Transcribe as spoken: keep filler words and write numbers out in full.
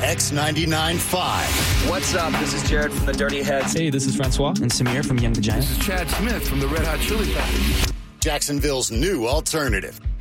X ninety-nine point five. What's up? This is Jared from the Dirty Heads. Hey, this is Francois and Samir from Young Vagina. This is Chad Smith from the Red Hot Chili Peppers. Jacksonville's new alternative.